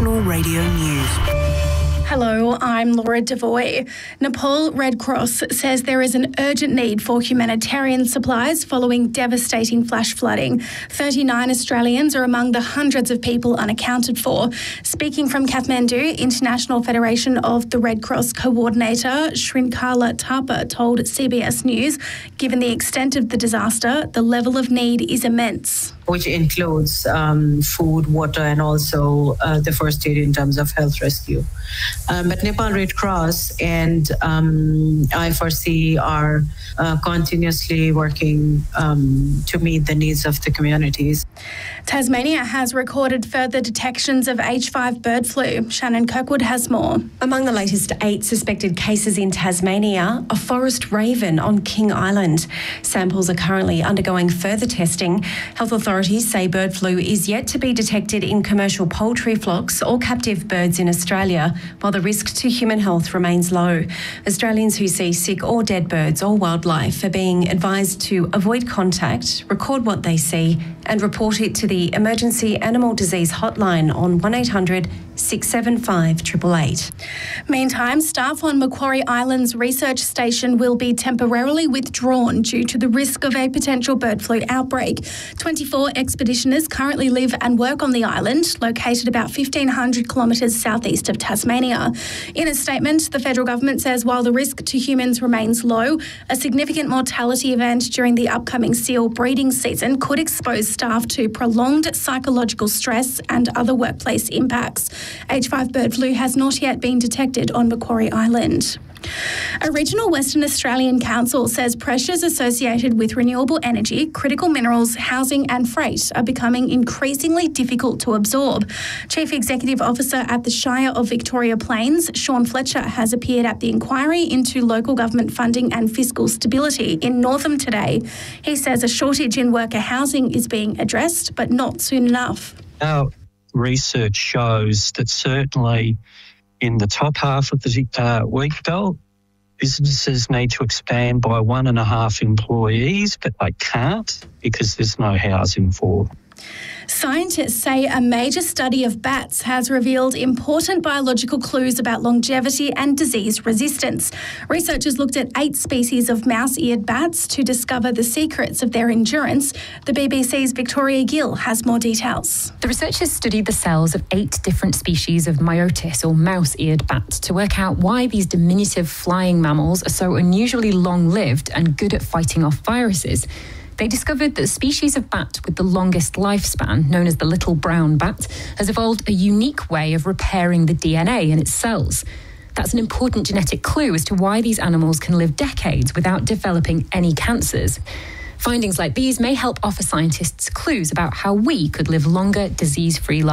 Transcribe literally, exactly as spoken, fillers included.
International Radio News. Hello, I'm Laura Devoy. Nepal Red Cross says there is an urgent need for humanitarian supplies following devastating flash flooding. thirty-nine Australians are among the hundreds of people unaccounted for. Speaking from Kathmandu, International Federation of the Red Cross coordinator Shrinkala Thapa told C B S News, given the extent of the disaster, the level of need is immense. Which includes um, food, water, and also uh, the first aid in terms of health rescue. Um, but Nepal Red Cross and um, I four C are uh, continuously working um, to meet the needs of the communities. Tasmania has recorded further detections of H five bird flu. Shannon Kirkwood has more. Among the latest eight suspected cases in Tasmania, a forest raven on King Island. Samples are currently undergoing further testing. Health authorities say bird flu is yet to be detected in commercial poultry flocks or captive birds in Australia, while the risk to human health remains low. Australians who see sick or dead birds or wildlife are being advised to avoid contact, record what they see, and report it to the Emergency Animal Disease Hotline on one eight hundred six seven five eight eight eight. Meantime, staff on Macquarie Island's research station will be temporarily withdrawn due to the risk of a potential bird flu outbreak. twenty-four expeditioners currently live and work on the island, located about fifteen hundred kilometres southeast of Tasmania. In a statement, the federal government says while the risk to humans remains low, a significant mortality event during the upcoming seal breeding season could expose staff to prolonged psychological stress and other workplace impacts. H five bird flu has not yet been detected on Macquarie Island. A regional Western Australian council says pressures associated with renewable energy, critical minerals, housing and freight are becoming increasingly difficult to absorb. Chief Executive Officer at the Shire of Victoria Plains, Sean Fletcher, has appeared at the inquiry into local government funding and fiscal stability in Northam today. He says a shortage in worker housing is being addressed, but not soon enough. Our research shows that certainly in the top half of the uh, wheat belt, businesses need to expand by one and a half employees, but they can't because there's no housing for them. Scientists say a major study of bats has revealed important biological clues about longevity and disease resistance. Researchers looked at eight species of mouse-eared bats to discover the secrets of their endurance. The B B C's Victoria Gill has more details. The researchers studied the cells of eight different species of Myotis, or mouse-eared bats, to work out why these diminutive flying mammals are so unusually long-lived and good at fighting off viruses. They discovered that the species of bat with the longest lifespan, known as the little brown bat, has evolved a unique way of repairing the D N A in its cells. That's an important genetic clue as to why these animals can live decades without developing any cancers. Findings like these may help offer scientists clues about how we could live longer, disease-free lives.